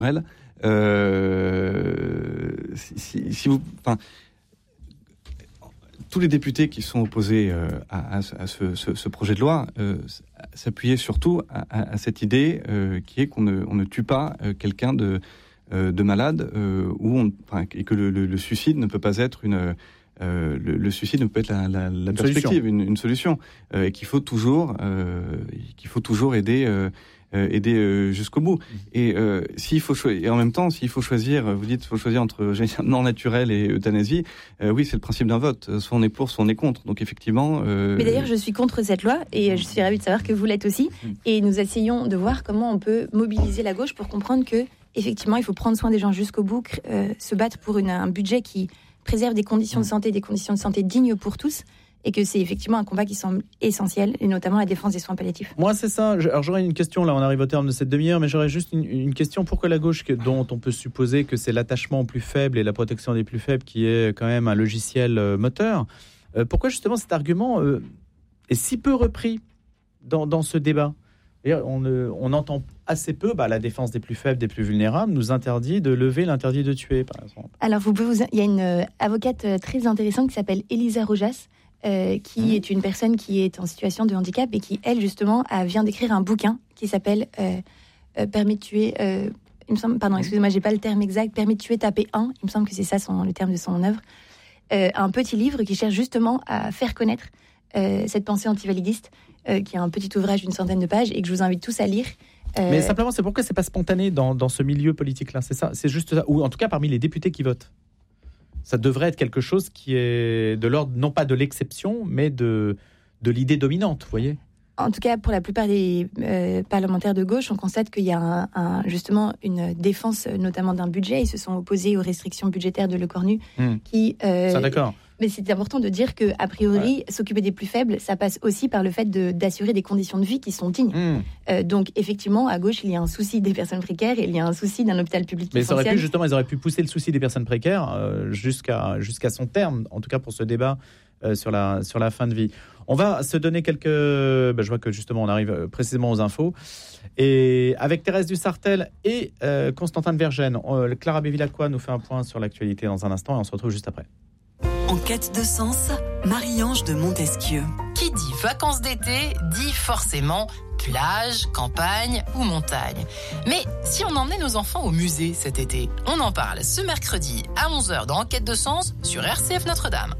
Si vous, tous les députés qui sont opposés à ce projet de loi s'appuyaient surtout à cette idée qui est qu'on ne tue pas quelqu'un de malade et que le suicide ne peut pas être le suicide ne peut être la perspective, une solution, et qu'il faut toujours aider jusqu'au bout. Et s'il faut et en même temps, s'il faut choisir, vous dites, faut choisir entre mort naturelle et euthanasie. Oui, c'est le principe d'un vote. Soit on est pour, soit on est contre. Donc effectivement. Mais d'ailleurs, je suis contre cette loi et je suis ravie de savoir que vous l'êtes aussi. Et nous essayons de voir comment on peut mobiliser la gauche pour comprendre que effectivement, il faut prendre soin des gens jusqu'au bout, se battre pour un budget qui préserve des conditions de santé dignes pour tous, et que c'est effectivement un combat qui semble essentiel, et notamment la défense des soins palliatifs. Moi, c'est ça. Alors, j'aurais une question, là, on arrive au terme de cette demi-heure, mais j'aurais juste une question. Pourquoi la gauche, dont on peut supposer que c'est l'attachement aux plus faibles et la protection des plus faibles qui est quand même un logiciel moteur, pourquoi justement cet argument est si peu repris dans ce débat ? On entend assez peu la défense des plus faibles, des plus vulnérables, nous interdit de lever l'interdit de tuer, par exemple. Alors, il y a une avocate très intéressante qui s'appelle Elisa Rojas, qui est une personne qui est en situation de handicap et qui, elle, justement, vient d'écrire un bouquin qui s'appelle Permis de tuer. Il me semble, pardon, excusez-moi, j'ai pas le terme exact. Permis de tuer, taper 1. Il me semble que c'est ça le terme de son œuvre. Un petit livre qui cherche justement à faire connaître cette pensée antivalidiste, qui est un petit ouvrage d'une 100aine de pages et que je vous invite tous à lire. Mais simplement, c'est pourquoi c'est pas spontané dans ce milieu politique-là, c'est ça, c'est juste ça, ou en tout cas parmi les députés qui votent. Ça devrait être quelque chose qui est de l'ordre, non pas de l'exception, mais de l'idée dominante, vous voyez. En tout cas, pour la plupart des parlementaires de gauche, on constate qu'il y a justement une défense, notamment d'un budget. Ils se sont opposés aux restrictions budgétaires de Lecornu. Ça, d'accord. Mais c'est important de dire qu'a priori, s'occuper des plus faibles, ça passe aussi par le fait d'assurer des conditions de vie qui sont dignes. Donc, effectivement, à gauche, il y a un souci des personnes précaires et il y a un souci d'un hôpital public. Mais ils auraient pu pousser le souci des personnes précaires jusqu'à son terme, en tout cas pour ce débat sur la fin de vie. On va se donner quelques... je vois que justement, on arrive précisément aux infos. Et avec Thérèse Dussartel et Constantin de Vergennes, Clara Bevilacqua nous fait un point sur l'actualité dans un instant et on se retrouve juste après. En quête de sens, Marie-Ange de Montesquieu. Qui dit vacances d'été, dit forcément plage, campagne ou montagne. Mais si on emmenait nos enfants au musée cet été, on en parle ce mercredi à 11h dans En quête de sens sur RCF Notre-Dame.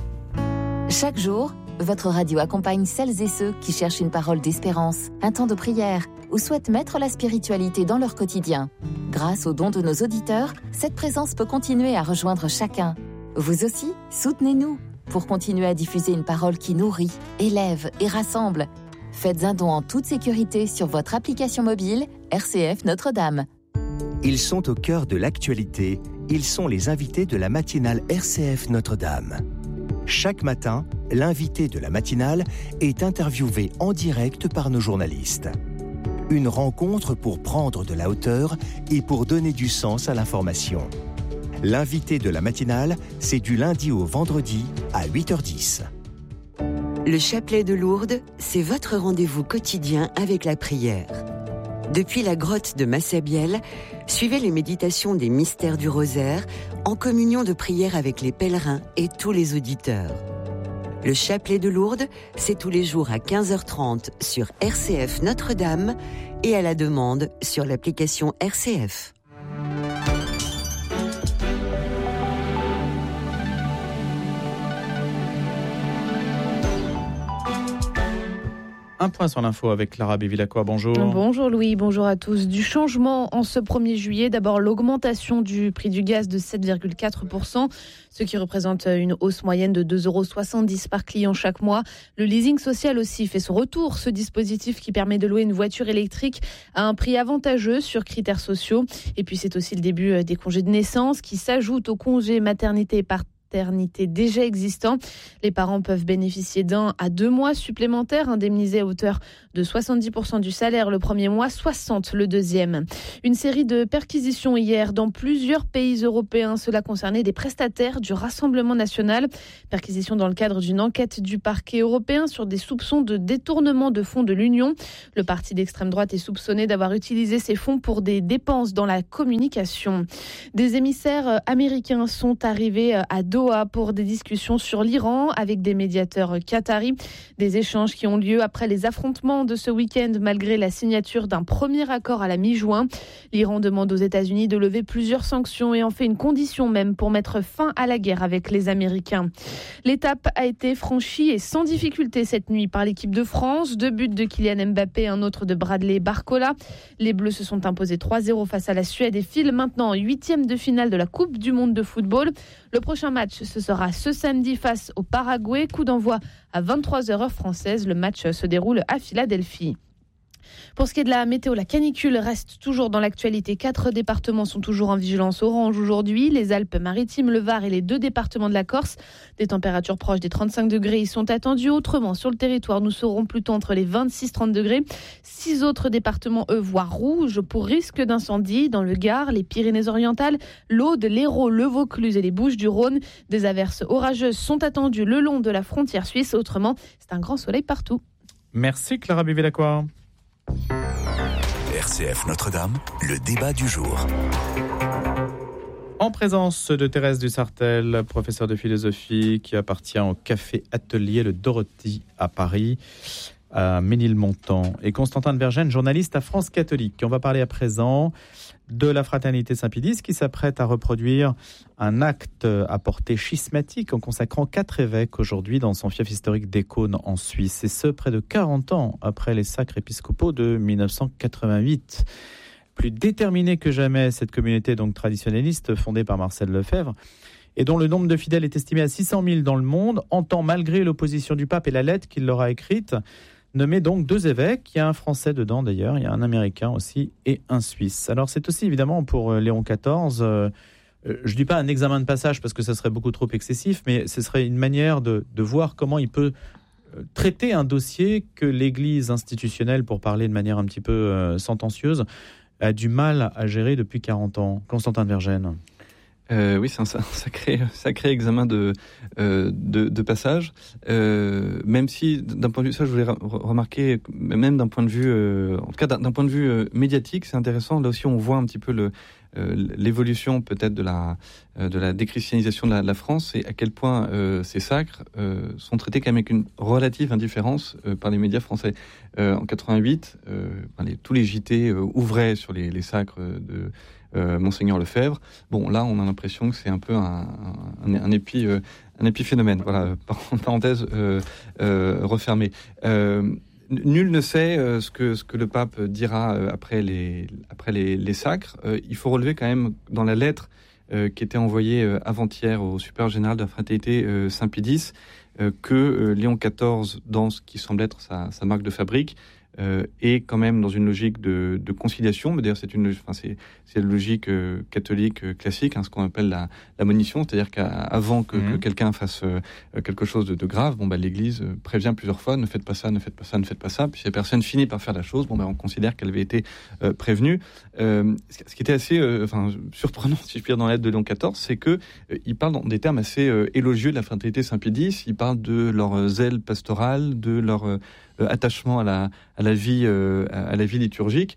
Chaque jour, votre radio accompagne celles et ceux qui cherchent une parole d'espérance, un temps de prière ou souhaitent mettre la spiritualité dans leur quotidien. Grâce aux dons de nos auditeurs, cette présence peut continuer à rejoindre chacun. Vous aussi, soutenez-nous pour continuer à diffuser une parole qui nourrit, élève et rassemble. Faites un don en toute sécurité sur votre application mobile RCF Notre-Dame. Ils sont au cœur de l'actualité. Ils sont les invités de la matinale RCF Notre-Dame. Chaque matin, l'invité de la matinale est interviewé en direct par nos journalistes. Une rencontre pour prendre de la hauteur et pour donner du sens à l'information. L'invité de la matinale, c'est du lundi au vendredi à 8h10. Le chapelet de Lourdes, c'est votre rendez-vous quotidien avec la prière. Depuis la grotte de Massabielle, suivez les méditations des mystères du rosaire en communion de prière avec les pèlerins et tous les auditeurs. Le chapelet de Lourdes, c'est tous les jours à 15h30 sur RCF Notre-Dame et à la demande sur l'application RCF. Un point sur l'info avec Clara Bevilacqua. Bonjour. Bonjour Louis, bonjour à tous. Du changement en ce 1er juillet. D'abord, l'augmentation du prix du gaz de 7,4%, ce qui représente une hausse moyenne de 2,70 € par client chaque mois. Le leasing social aussi fait son retour. Ce dispositif qui permet de louer une voiture électrique à un prix avantageux sur critères sociaux. Et puis, c'est aussi le début des congés de naissance qui s'ajoutent aux congés maternité et paternité déjà existants. Les parents peuvent bénéficier d'1 à 2 mois supplémentaires indemnisés à hauteur de 70% du salaire le premier mois, 60% le deuxième. Une série de perquisitions hier dans plusieurs pays européens. Cela concernait des prestataires du Rassemblement national. Perquisition dans le cadre d'une enquête du parquet européen sur des soupçons de détournement de fonds de l'Union. Le parti d'extrême droite est soupçonné d'avoir utilisé ces fonds pour des dépenses dans la communication. Des émissaires américains sont arrivés à Doha pour des discussions sur l'Iran avec des médiateurs qataris. Des échanges qui ont lieu après les affrontements de ce week-end malgré la signature d'un premier accord à la mi-juin. L'Iran demande aux États-Unis de lever plusieurs sanctions et en fait une condition même pour mettre fin à la guerre avec les Américains. L'étape a été franchie et sans difficulté cette nuit par l'équipe de France. 2 buts de Kylian Mbappé, un autre de Bradley Barcola. Les Bleus se sont imposés 3-0 face à la Suède et filent maintenant en 8e de finale de la Coupe du Monde de football. Le prochain match, ce sera ce samedi face au Paraguay. Coup d'envoi à 23h heure française. Le match se déroule à Philadelphie. Pour ce qui est de la météo, la canicule reste toujours dans l'actualité. 4 départements sont toujours en vigilance orange aujourd'hui. Les Alpes-Maritimes, le Var et les 2 départements de la Corse. Des températures proches des 35 degrés y sont attendues. Autrement, sur le territoire, nous serons plutôt entre les 26-30 degrés. 6 autres départements, eux, voient rouge pour risque d'incendie dans le Gard, les Pyrénées-Orientales, l'Aude, l'Hérault, le Vaucluse et les Bouches-du-Rhône. Des averses orageuses sont attendues le long de la frontière suisse. Autrement, c'est un grand soleil partout. Merci Clara Bévélacqua. RCF Notre-Dame, le débat du jour. En présence de Thérèse Dussartel, professeure de philosophie qui appartient au Café Atelier Le Dorothy à Paris, à Ménilmontant, et Constantin de Vergennes, journaliste à France Catholique. On va parler à présent de la Fraternité Saint-Pédis qui s'apprête à reproduire un acte à portée schismatique en consacrant 4 évêques aujourd'hui dans son fief historique d'Écône en Suisse, et ce près de 40 ans après les sacres épiscopaux de 1988. Plus déterminée que jamais, cette communauté donc traditionnaliste fondée par Marcel Lefebvre et dont le nombre de fidèles est estimé à 600 000 dans le monde, entend malgré l'opposition du pape et la lettre qu'il leur a écrite nommer donc 2 évêques. Il y a un Français dedans d'ailleurs, il y a un Américain aussi et un Suisse. Alors c'est aussi évidemment pour Léon XIV, je ne dis pas un examen de passage parce que ça serait beaucoup trop excessif, mais ce serait une manière de voir comment il peut traiter un dossier que l'Église institutionnelle, pour parler de manière un petit peu sentencieuse, a du mal à gérer depuis 40 ans. Constantin de Vergennes. Oui, c'est un sacré examen de passage. Même si, d'un point de vue, ça je voulais remarquer, même d'un point de vue, en tout cas d'un point de vue médiatique, c'est intéressant. Là aussi, on voit un petit peu l'évolution peut-être de la déchristianisation de la France et à quel point ces sacres sont traités quand même avec une relative indifférence par les médias français. En 88, tous les JT ouvraient sur les sacres de Monseigneur Lefebvre. Bon, là, on a l'impression que c'est un peu un épiphénomène. Voilà, parenthèse refermée. Nul ne sait ce que le pape dira après les sacres. Il faut relever quand même dans la lettre qui était envoyée avant-hier au supérieur général de la Fraternité Saint-Pédis que Léon XIV, dans ce qui semble être sa marque de fabrique, est quand même dans une logique de conciliation. Mais d'ailleurs, c'est la logique catholique classique, ce qu'on appelle la monition, c'est-à-dire qu'avant que quelqu'un fasse quelque chose de grave, l'Église prévient plusieurs fois, ne faites pas ça, ne faites pas ça, ne faites pas ça. Puis si la personne finit par faire la chose, on considère qu'elle avait été prévenue. Ce qui était assez surprenant, si je puis dire, dans la lettre de Léon XIV, c'est que il parle dans des termes assez élogieux de la Fraternité Saint-Pédis. Il parle de leur zèle pastoral, de leur attachement à la vie liturgique.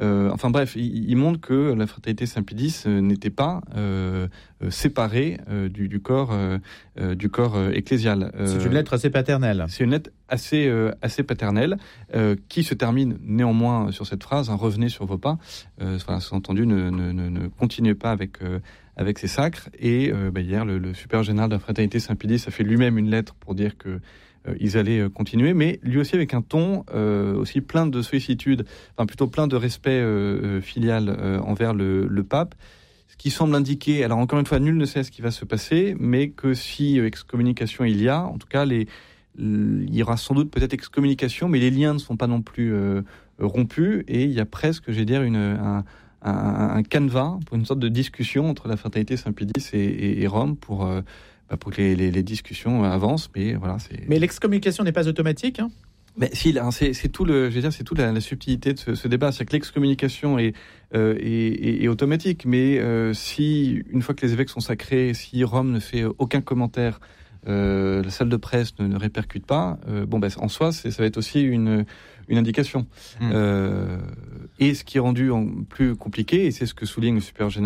Il montre que la Fraternité Saint-Pédis n'était pas séparée du corps ecclésial. C'est une lettre assez paternelle. C'est une lettre assez paternelle qui se termine néanmoins sur cette phrase, revenez sur vos pas. Sous-entendu, ne continuez pas avec ces sacres. Et hier, le supérieur général de la Fraternité Saint-Pédis a fait lui-même une lettre pour dire que ils allaient continuer, mais lui aussi avec un ton aussi plein de sollicitude, plutôt plein de respect filial envers le pape, ce qui semble indiquer, alors encore une fois, nul ne sait ce qui va se passer, mais que si excommunication il y a, en tout cas, il y aura sans doute peut-être excommunication, mais les liens ne sont pas non plus rompus, et il y a presque, un canevas pour une sorte de discussion entre la Fraternité Saint-Pédis et Rome pour que les discussions avancent, mais voilà. Mais l'excommunication n'est pas automatique, Mais si, là, c'est tout le, je veux dire, c'est toute la subtilité de ce débat. C'est que l'excommunication est automatique, mais si une fois que les évêques sont sacrés, si Rome ne fait aucun commentaire, la salle de presse ne répercute pas, en soi, ça va être aussi une indication. Et ce qui est rendu plus compliqué, et c'est ce que souligne le supérieur général